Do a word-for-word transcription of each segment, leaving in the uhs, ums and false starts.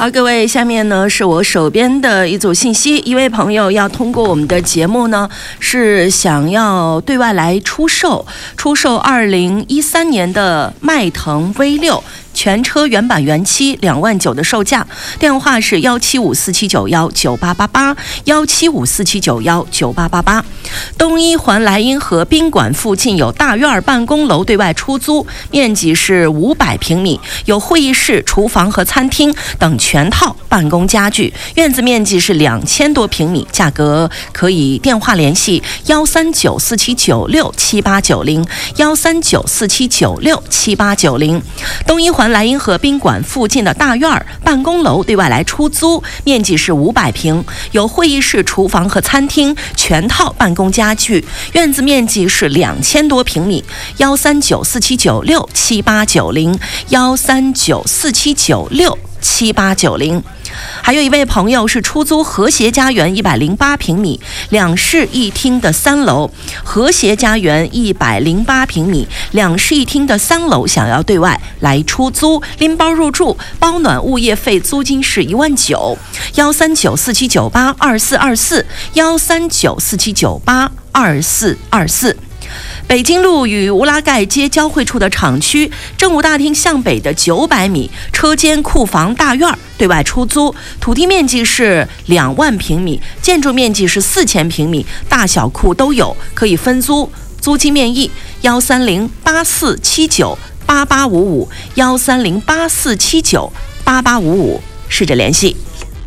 好，各位，下面呢是我手边的一组信息。一位朋友要通过我们的节目呢，是想要对外来出售出售二零一三年的迈腾 V 六。全车原版原漆两万九的售价，电话是幺七五四七九幺九八八八幺七五四七九幺九八八八。东一环莱茵河宾馆附近有大院办公楼对外出租，面积是五百平米，有会议室、厨房和餐厅等全套办公家具，院子面积是两千多平米，价格可以电话联系幺三九四七九六七八九零幺三九四七九六七八九零。东一环莱茵河宾馆附近的大院办公楼对外来出租，面积是五百平，有会议室、厨房和餐厅全套办公家具，院子面积是两千多平米，幺三九四七九六七八九零幺三九四七九六七八九零。还有一位朋友是出租和谐家园一百零八平米两室一厅的三楼，和谐家园一百零八平米两室一厅的三楼想要对外来出租，拎包入住，包暖物业费，租金是一万九，幺三九四七九八二四二四幺三九四七九八二四二四。北京路与乌拉盖街交汇处的厂区政务大厅向北的九百米车间库房大院对外出租，土地面积是两万平米，建筑面积是四千平米，大小库都有，可以分租，租金面议幺三零八四七九八八五五幺三零八四七九八八五五，试着联系。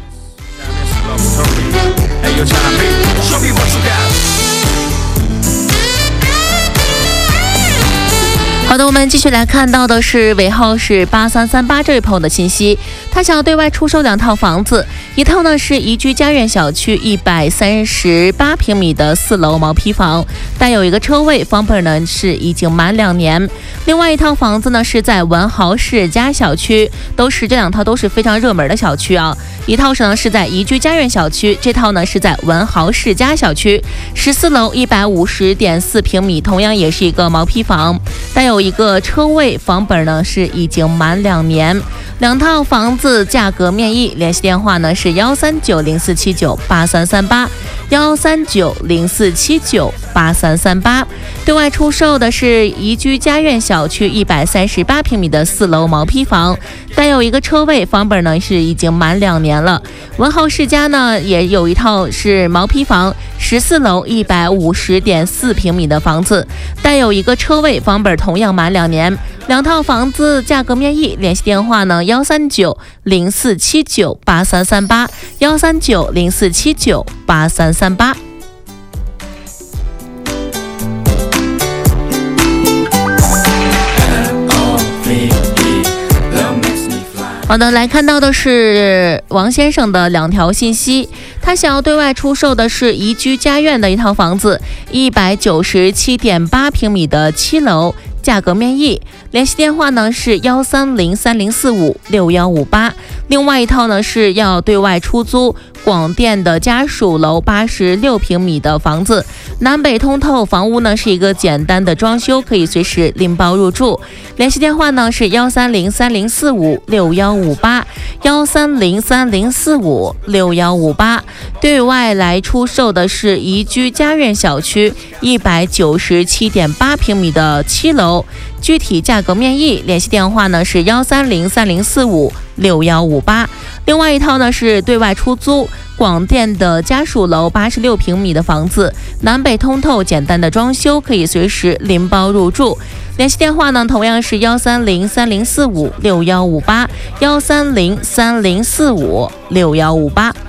好的，我们继续来看到的是尾号是八三三八这位朋友的信息，他想要对外出售两套房子，一套呢是宜居家苑小区一百三十八平米的四楼毛坯房，带有一个车位，房本呢是已经满两年。另外一套房子呢是在文豪世家小区，都是这两套都是非常热门的小区啊。一套呢是在宜居家苑小区，这套呢是在文豪世家小区，十四楼一百五十点四平米，同样也是一个毛坯房，带有一个车位，房本呢是已经满两年。两套房子价格面议，联系电话呢是幺三九零四七九八三三八幺三九零四七九八三三八。对外出售的是宜居家苑小区一百三十八平米的四楼毛坯房，带有一个车位，房本呢是已经满两年了。文豪世家呢也有一套是毛坯房，十四楼一百五十点四平米的房子，带有一个车位，房本同样满两年。两套房子价格面议，联系电话呢幺三九零四七九八三三八幺三九零四七九八三三八。好的，来看到的是王先生的两条信息，他想要对外出售的是宜居家苑的一套房子，一百九十七点八平米的七楼，价格面议，联系电话呢是幺三零三零四五六幺五八。另外一套呢是要对外出租广电的家属楼八十六平米的房子，南北通透，房屋呢是一个简单的装修，可以随时拎包入住。联系电话呢是幺三零三零四五六幺五八幺三零三零四五六幺五八。对外来出售的是宜居家苑小区一百九十七点八平米的七楼，具体价格面议，联系电话呢是幺三零三零四五六幺五八。另外一套呢是对外出租广电的家属楼八十六平米的房子，南北通透，简单的装修，可以随时拎包入住。联系电话呢同样是幺三零三零四五六幺五八幺三零三零四五六幺五八。